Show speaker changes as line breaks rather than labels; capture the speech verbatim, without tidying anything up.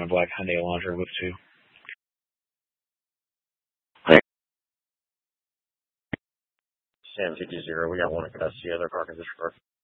black Hyundai Elantra with two.
Sam fifty zero, we got one at the other car can disregard.